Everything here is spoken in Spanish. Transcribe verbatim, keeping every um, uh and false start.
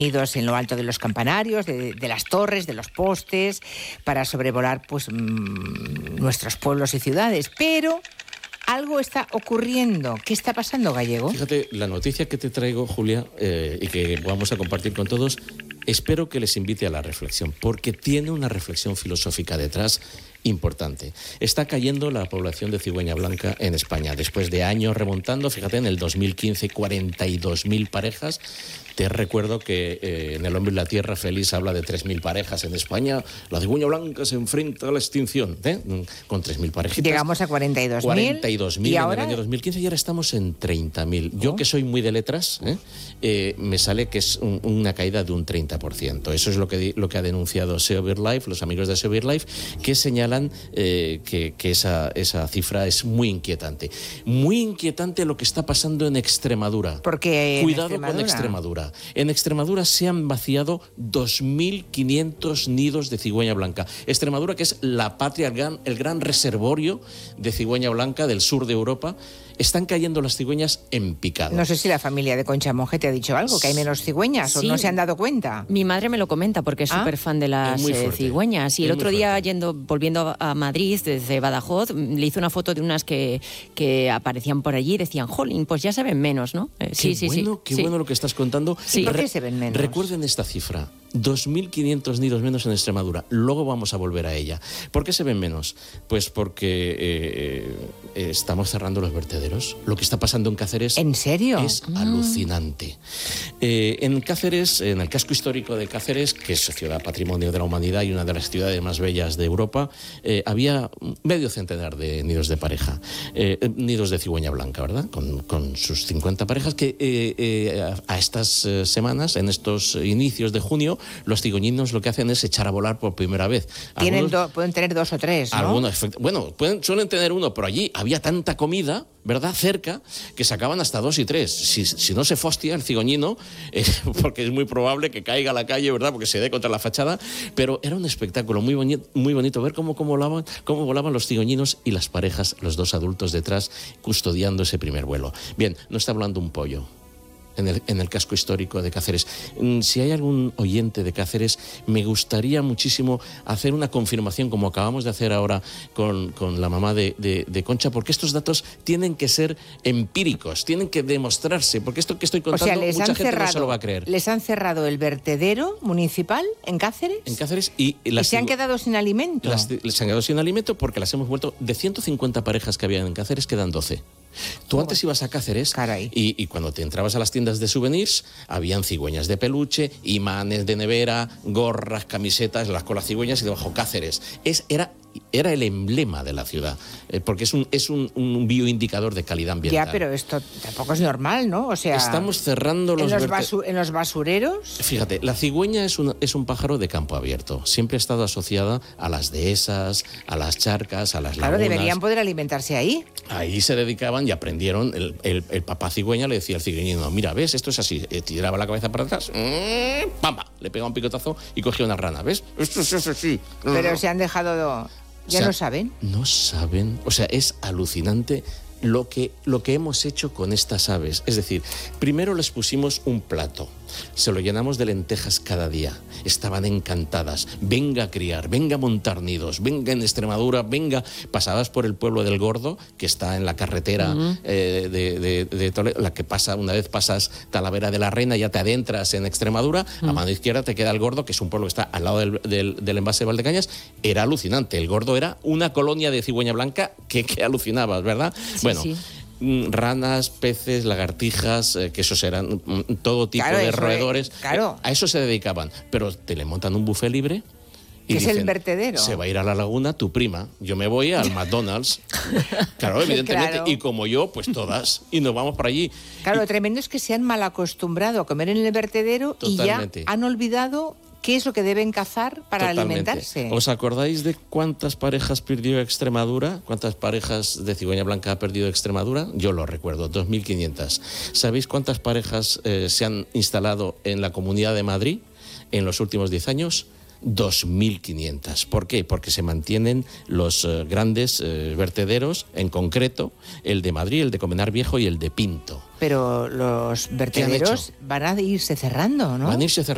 en lo alto de los campanarios, de, de las torres, de los postes, para sobrevolar pues mmm, nuestros pueblos y ciudades. Pero algo está ocurriendo. ¿Qué está pasando, Gallego? Fíjate, la noticia que te traigo, Julia, eh, y que vamos a compartir con todos, espero que les invite a la reflexión, porque tiene una reflexión filosófica detrás importante. Está cayendo la población de cigüeña blanca en España. Después de años remontando, fíjate, en el dos mil quince, cuarenta y dos mil parejas. Te recuerdo que eh, en El hombre y la tierra, Félix habla de tres mil parejas en España. La cigüeña blanca se enfrenta a la extinción, ¿eh? Con tres mil parejitas. Llegamos a cuarenta y dos mil. cuarenta y dos mil en ahora... el año dos mil quince y ahora estamos en treinta mil. Oh. Yo, que soy muy de letras, ¿eh? Eh, me sale que es un, una caída de un treinta por ciento. Eso es lo que, lo que ha denunciado SEO BirdLife, los amigos de SEO BirdLife, que señalan eh, que, que esa, esa cifra es muy inquietante. Muy inquietante lo que está pasando en Extremadura. Porque Cuidado Extremadura. con Extremadura. En Extremadura se han vaciado dos mil quinientos nidos de cigüeña blanca. Extremadura, que es la patria, el gran, el gran reservorio de cigüeña blanca del sur de Europa. Están cayendo las cigüeñas en picado. No sé si la familia de Concha Monge te ha dicho algo, que hay menos cigüeñas, sí, o no se han dado cuenta. Mi madre me lo comenta porque es ¿Ah? súper fan de las eh, cigüeñas. Y es el otro día, yendo, volviendo a Madrid desde Badajoz, le hizo una foto de unas que, que aparecían por allí y decían, jolín, pues ya se ven menos, ¿no? Eh, qué sí, sí, bueno, sí. Qué sí. bueno lo que estás contando. Sí. ¿Por qué se ven menos? Recuerden esta cifra. dos mil quinientos nidos menos en Extremadura. Luego vamos a volver a ella. ¿Por qué se ven menos? Pues porque eh, eh, estamos cerrando los vertederos. Lo que está pasando en Cáceres... ¿En serio? Es mm. alucinante. Eh, en Cáceres, en el casco histórico de Cáceres, que es ciudad patrimonio de la humanidad y una de las ciudades más bellas de Europa, eh, había medio centenar de nidos de pareja. Eh, nidos de cigüeña blanca, ¿verdad? Con, con sus cincuenta parejas que eh, eh, a, a estas eh, semanas, en estos inicios de junio, los cigüeñinos lo que hacen es echar a volar por primera vez. Tienen algunos, do, pueden tener dos o tres, ¿no? Algunos, bueno, pueden, suelen tener uno, pero allí había tanta comida, ¿verdad?, cerca, que sacaban hasta dos y tres. Si, si no se fostia el cigoñino, eh, porque es muy probable que caiga a la calle, ¿verdad?, porque se dé contra la fachada, pero era un espectáculo muy bonito, muy bonito ver cómo, cómo, volaban, cómo volaban los cigoñinos y las parejas, los dos adultos detrás, custodiando ese primer vuelo. Bien, no está hablando un pollo. En el, en el casco histórico de Cáceres. Si hay algún oyente de Cáceres, me gustaría muchísimo hacer una confirmación, como acabamos de hacer ahora con, con la mamá de, de, de Concha, porque estos datos tienen que ser empíricos, tienen que demostrarse, porque esto que estoy contando, o sea, les mucha han gente cerrado, no se lo va a creer. ¿Les han cerrado el vertedero municipal en Cáceres? En Cáceres y... Las, ¿Y se han quedado sin alimento? Las, les han quedado sin alimento porque las hemos vuelto... De ciento cincuenta parejas que había en Cáceres, quedan doce. Tú oh, antes ibas a Cáceres y, y cuando te entrabas a las tiendas de souvenirs habían cigüeñas de peluche, imanes de nevera, gorras, camisetas, las con las cigüeñas y debajo Cáceres. Es, era, era el emblema de la ciudad, eh, porque es un, es un, un bioindicador de calidad ambiental. Ya, pero esto tampoco es normal, ¿no? O sea, estamos cerrando los... ¿En los, basu ¿en los basureros? Fíjate, la cigüeña es un, es un pájaro de campo abierto. Siempre ha estado asociada a las dehesas, a las charcas, a las claro, lagunas. Claro, deberían poder alimentarse ahí. Ahí se dedicaban y aprendieron, el, el, el papá cigüeña le decía al cigüeñino, mira, ¿ves? Esto es así, eh, tiraba la cabeza para atrás, mmm, ¡pamba! Le pegaba un picotazo y cogía una rana, ¿ves? Esto es así. Pero se han dejado, ya o sea, no saben. No saben, o sea, es alucinante lo que, lo que hemos hecho con estas aves. Es decir, primero les pusimos un plato, se lo llenamos de lentejas cada día, estaban encantadas, venga a criar, venga a montar nidos, venga en Extremadura, venga, pasabas por el pueblo del Gordo, que está en la carretera uh-huh. eh, de, de, de Toledo, la que pasa, una vez pasas Talavera de la Reina, ya te adentras en Extremadura, uh-huh. a mano izquierda te queda el Gordo, que es un pueblo que está al lado del, del, del embalse de Valdecañas. Era alucinante, el Gordo era una colonia de cigüeña blanca que, que alucinabas, ¿verdad? Sí, bueno, sí. ranas, peces, lagartijas, eh, que esos eran mm, todo tipo claro, de roedores. Es, claro. eh, a eso se dedicaban. Pero te le montan un buffet libre. Y es dicen, el vertedero. Se va a ir a la laguna tu prima. Yo me voy al McDonald's. Claro, evidentemente. Claro. Y como yo, pues todas. Y nos vamos por allí. Claro, y... lo tremendo es que se han mal acostumbrado a comer en el vertedero. Totalmente. Y ya han olvidado qué es lo que deben cazar para Totalmente. alimentarse. ¿Os acordáis de cuántas parejas perdió Extremadura? ¿Cuántas parejas de cigüeña blanca ha perdido Extremadura? Yo lo recuerdo, dos mil quinientas. ¿Sabéis cuántas parejas eh, se han instalado en la Comunidad de Madrid en los últimos diez años? dos mil quinientas. ¿Por qué? Porque se mantienen los eh, grandes eh, vertederos, en concreto el de Madrid, el de Comenar Viejo y el de Pinto. Pero los vertederos van a irse cerrando, ¿no? Van a irse cerrando.